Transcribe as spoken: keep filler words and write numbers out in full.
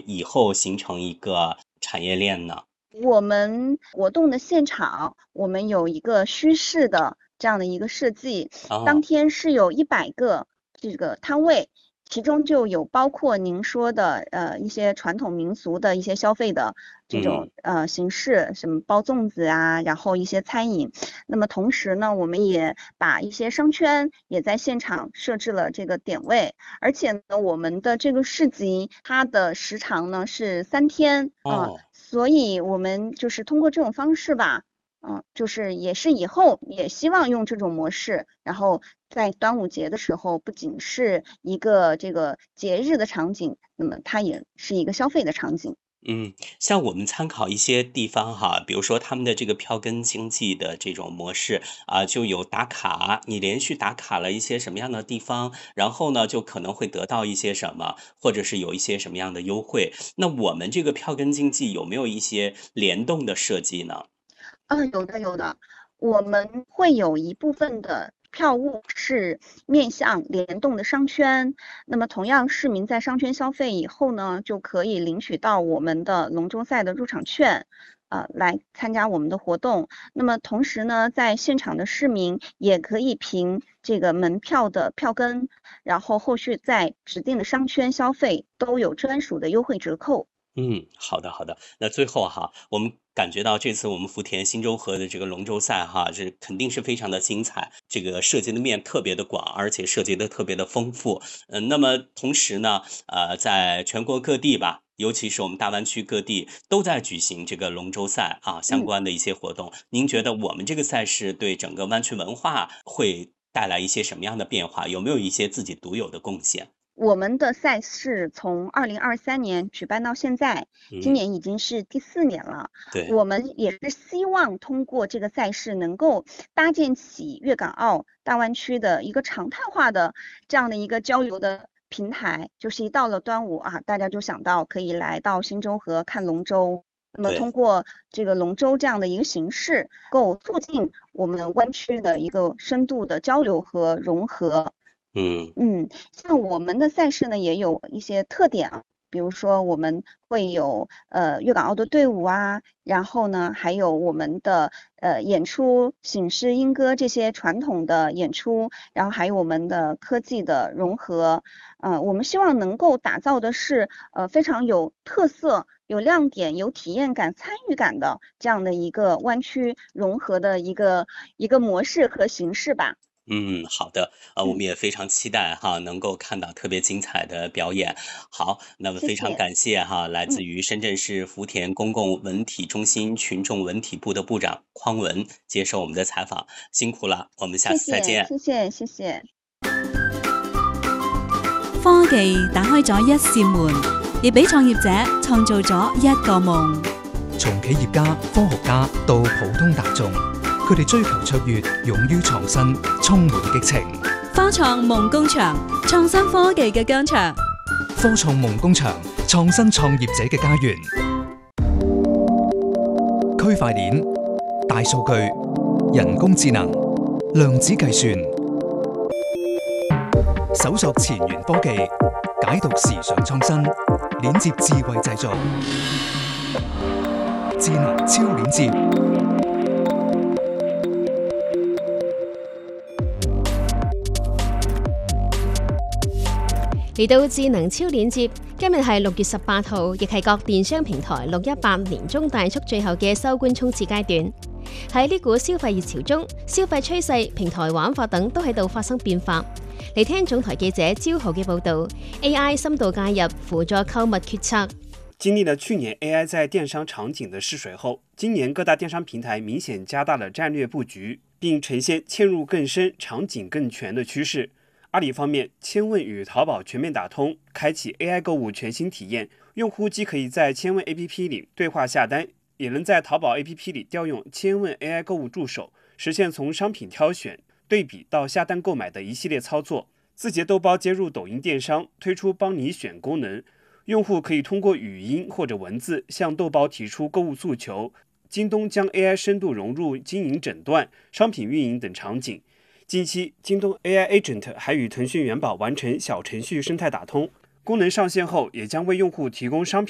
以后形成一个产业链呢？ 我们活动的现场，我们有一个虚式的这样的一个设计，当哦， 天是有一百个这个摊位，其中就有包括您说的呃一些传统民俗的一些消费的这种嗯呃形式，什么包粽子啊，然后一些餐饮。那么同时呢，我们也把一些商圈也在现场设置了这个点位，而且呢，我们的这个市集它的时长呢是三天啊、呃哦。 所以我们就是通过这种方式吧。嗯，就是也是以后也希望用这种模式，然后在端午节的时候，不仅是一个这个节日的场景，那么它也是一个消费的场景。 嗯，像我们参考一些地方哈，比如说他们的这个票根经济的这种模式啊，就有打卡，你连续打卡了一些什么样的地方，然后呢，就可能会得到一些什么，或者是有一些什么样的优惠。那我们这个票根经济有没有一些联动的设计呢？ 嗯，有的有的，我们会有一部分的票务是面向联动的商圈，那么同样市民在商圈消费以后呢，就可以领取到我们的龙舟赛的入场券，呃，来参加我们的活动。那么同时呢，在现场的市民也可以凭这个门票的票根，然后后续在指定的商圈消费都有专属的优惠折扣。 嗯，好的好的。那最后哈，我们感觉到这次我们福田新洲河的这个龙舟赛哈，这肯定是非常的精彩，这个涉及的面特别的广，而且涉及的特别的丰富。嗯，那么同时呢，呃，在全国各地吧，尤其是我们大湾区各地都在举行这个龙舟赛啊相嗯。 关的一些活动。您觉得我们这个赛事对整个湾区文化会带来一些什么样的变化？有没有一些自己独有的贡献？ 我们的赛事从二零二三年举办到现在，今嗯， 年已经是第四年了。 对我们也是希望通过这个赛事，能够搭建起粤港澳大湾区的一个常态化的这样的一个交流的平台。就是一到了端午啊，大家就想到可以来到新洲河看龙舟。那么通对， 过这个龙舟这样的一个形式，够促进我们湾区的一个深度的交流和融合。 嗯， 嗯，像我们的赛事呢，也有一些特点啊，比如说我们会有呃粤港澳的队伍啊，然后呢还有我们的呃演出醒狮莺歌这些传统的演出，然后还有我们的科技的融合。呃，我们希望能够打造的是呃非常有特色、有亮点、有体验感、参与感的这样的一个湾区融合的一个一个模式和形式吧。 嗯，好的，呃，我嗯， 们也非常期待哈，能够看到特别精彩的表演。好，那么非常谢谢。 感谢哈，来自嗯。 于深圳市福田公共文体中心群众文体部的部长匡文接受我们的采访，辛苦了，我们下谢谢， 次再见。 谢謝，謝謝。 科技打開咗一扇門，亦俾創業者創造咗一個夢。 從企業家、科學家到普通大眾，佢哋追求卓越，勇於創新，充滿激情。 科創夢工場，創新科技嘅疆場。 科創夢工場，創新創業者嘅家園。區塊鏈、大數據、人工智能、量子計算，搜索前沿科技，解讀時尚創新，鏈接智慧製造，智能超鏈接。 嚟到智能超鏈接，今日係六月十八號，亦係各電商平台六一八年中大促最後嘅收官衝刺階段。喺呢股消費熱潮中，消費趨勢、平台玩法等都喺度發生變化。嚟聽總台記者招豪嘅報導 ，A I 深度介入，輔助購物決策。 經歷了去年 A I 在電商場景的試水後，今年各大電商平台明顯加大了戰略佈局，並呈現嵌入更深、場景更全的趨勢。阿里方面，千問與淘寶全面打通，開啟 A I 購物全新體驗。用戶既可以在千問 A P P 裡對話下單，也能在淘寶 A P P 裡調用千問 A I 購物助手，實現從商品挑選、對比到下單購買的一系列操作。字節豆包接入抖音電商，推出幫你選功能，用戶可以通過語音或者文字向豆包提出購物訴求。京東將 A I 深度融入經營診斷、商品運營等場景。近期，京東 A I Agent 還與騰訊元寶完成小程序生態打通，功能上線後，也將為用戶提供商品